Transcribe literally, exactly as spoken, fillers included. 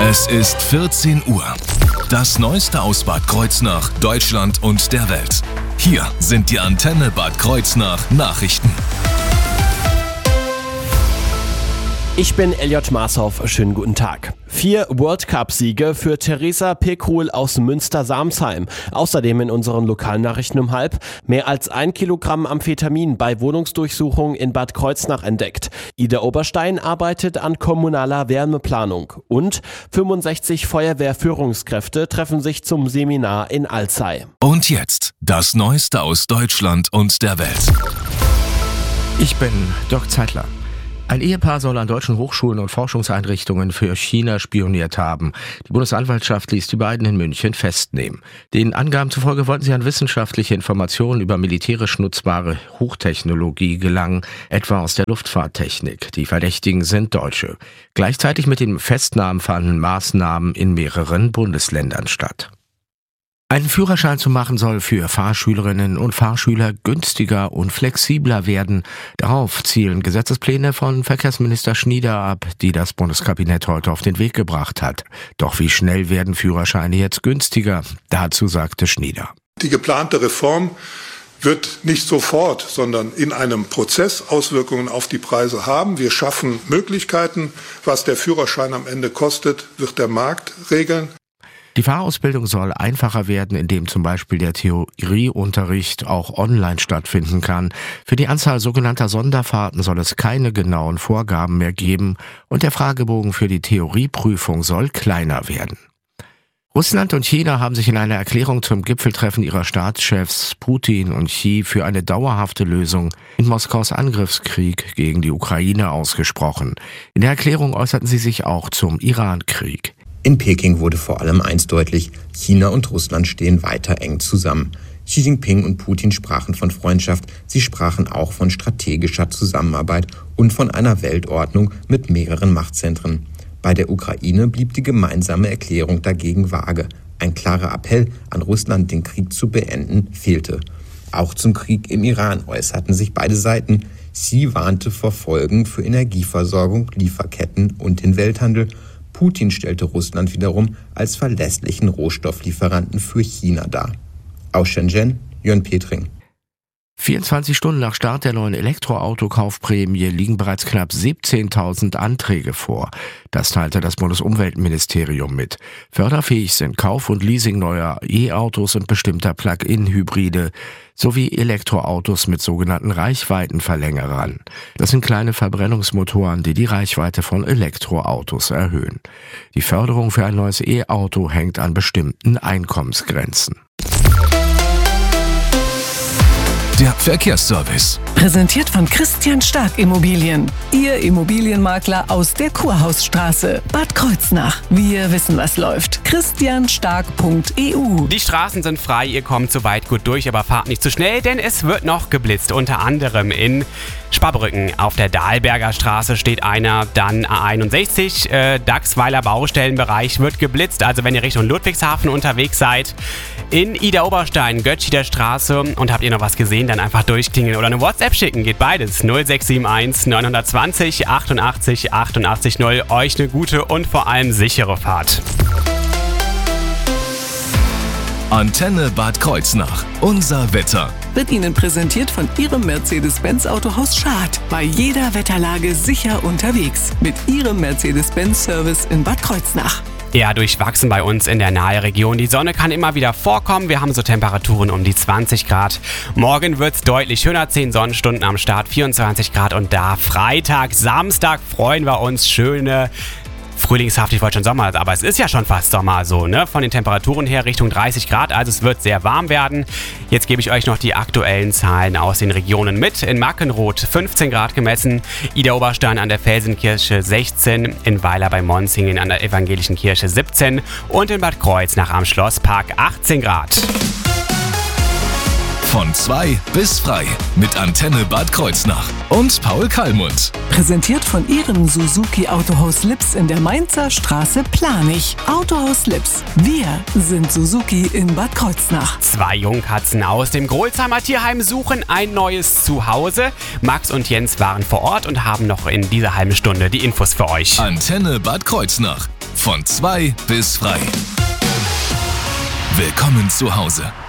Es ist vierzehn Uhr. Das Neueste aus Bad Kreuznach, Deutschland und der Welt. Hier sind die Antenne Bad Kreuznach Nachrichten. Ich bin Elliot Marshoff, schönen guten Tag. Vier World-Cup-Siege für Theresa Pekuhl aus Münster-Samsheim. Außerdem in unseren Lokalnachrichten um halb mehr als ein Kilogramm Amphetamin bei Wohnungsdurchsuchung in Bad Kreuznach entdeckt. Ida Oberstein arbeitet an kommunaler Wärmeplanung. Und fünfundsechzig Feuerwehrführungskräfte treffen sich zum Seminar in Alzey. Und jetzt das Neueste aus Deutschland und der Welt. Ich bin Dirk Zeitler. Ein Ehepaar soll an deutschen Hochschulen und Forschungseinrichtungen für China spioniert haben. Die Bundesanwaltschaft ließ die beiden in München festnehmen. Den Angaben zufolge wollten sie an wissenschaftliche Informationen über militärisch nutzbare Hochtechnologie gelangen, etwa aus der Luftfahrttechnik. Die Verdächtigen sind Deutsche. Gleichzeitig mit den Festnahmen fanden Maßnahmen in mehreren Bundesländern statt. Einen Führerschein zu machen soll für Fahrschülerinnen und Fahrschüler günstiger und flexibler werden. Darauf zielen Gesetzespläne von Verkehrsminister Schnieder ab, die das Bundeskabinett heute auf den Weg gebracht hat. Doch wie schnell werden Führerscheine jetzt günstiger? Dazu sagte Schnieder. Die geplante Reform wird nicht sofort, sondern in einem Prozess Auswirkungen auf die Preise haben. Wir schaffen Möglichkeiten. Was der Führerschein am Ende kostet, wird der Markt regeln. Die Fahrausbildung soll einfacher werden, indem zum Beispiel der Theorieunterricht auch online stattfinden kann. Für die Anzahl sogenannter Sonderfahrten soll es keine genauen Vorgaben mehr geben und der Fragebogen für die Theorieprüfung soll kleiner werden. Russland und China haben sich in einer Erklärung zum Gipfeltreffen ihrer Staatschefs Putin und Xi für eine dauerhafte Lösung in Moskaus Angriffskrieg gegen die Ukraine ausgesprochen. In der Erklärung äußerten sie sich auch zum Iran-Krieg. In Peking wurde vor allem eins deutlich: China und Russland stehen weiter eng zusammen. Xi Jinping und Putin sprachen von Freundschaft, sie sprachen auch von strategischer Zusammenarbeit und von einer Weltordnung mit mehreren Machtzentren. Bei der Ukraine blieb die gemeinsame Erklärung dagegen vage. Ein klarer Appell an Russland, den Krieg zu beenden, fehlte. Auch zum Krieg im Iran äußerten sich beide Seiten. Xi warnte vor Folgen für Energieversorgung, Lieferketten und den Welthandel. Putin stellte Russland wiederum als verlässlichen Rohstofflieferanten für China dar. Aus Shenzhen, Jörn Petring. vierundzwanzig Stunden nach Start der neuen Elektroautokaufprämie liegen bereits knapp siebzehntausend Anträge vor. Das teilte das Bundesumweltministerium mit. Förderfähig sind Kauf und Leasing neuer E-Autos und bestimmter Plug-in-Hybride sowie Elektroautos mit sogenannten Reichweitenverlängerern. Das sind kleine Verbrennungsmotoren, die die Reichweite von Elektroautos erhöhen. Die Förderung für ein neues E-Auto hängt an bestimmten Einkommensgrenzen. Der Verkehrsservice. Präsentiert von Christian Stark Immobilien. Ihr Immobilienmakler aus der Kurhausstraße, Bad Kreuznach. Wir wissen, was läuft. christian stark punkt e u. Die Straßen sind frei, ihr kommt soweit gut durch, aber fahrt nicht zu schnell, denn es wird noch geblitzt. Unter anderem in Sparbrücken auf der Dahlberger Straße steht einer, dann A einundsechzig, äh, Dachsweiler Baustellenbereich wird geblitzt, also wenn ihr Richtung Ludwigshafen unterwegs seid. In Ida Oberstein, Götscheder Straße, und habt ihr noch was gesehen, dann einfach durchklingeln oder eine WhatsApp schicken, geht beides. null sechs sieben eins neun zwei null achtundachtzig achtundachtzig null. Euch eine gute und vor allem sichere Fahrt. Antenne Bad Kreuznach. Unser Wetter. Wird Ihnen präsentiert von Ihrem Mercedes-Benz Autohaus Schad. Bei jeder Wetterlage sicher unterwegs. Mit Ihrem Mercedes-Benz-Service in Bad Kreuznach. Eher durchwachsen bei uns in der Nahregion. Die Sonne kann immer wieder vorkommen. Wir haben so Temperaturen um die zwanzig Grad. Morgen wird es deutlich schöner. zehn Sonnenstunden am Start, vierundzwanzig Grad. Und da Freitag, Samstag freuen wir uns. Schöne frühlingshaft, ich wollte schon Sommer, aber es ist ja schon fast Sommer so, ne? Von den Temperaturen her Richtung dreißig Grad, also es wird sehr warm werden. Jetzt gebe ich euch noch die aktuellen Zahlen aus den Regionen mit. In Mackenroth fünfzehn Grad gemessen, Ida Oberstein an der Felsenkirche sechzehn, in Weiler bei Monzingen an der Evangelischen Kirche siebzehn und in Bad Kreuznach am Schlosspark achtzehn Grad. Von zwei bis frei mit Antenne Bad Kreuznach und Paul Kallmund. Präsentiert von Ihrem Suzuki Autohaus Lips in der Mainzer Straße Planich. Autohaus Lips. Wir sind Suzuki in Bad Kreuznach. Zwei Jungkatzen aus dem Grolsheimer Tierheim suchen ein neues Zuhause. Max und Jens waren vor Ort und haben noch in dieser halben Stunde die Infos für euch. Antenne Bad Kreuznach. Von zwei bis frei. Willkommen zu Hause.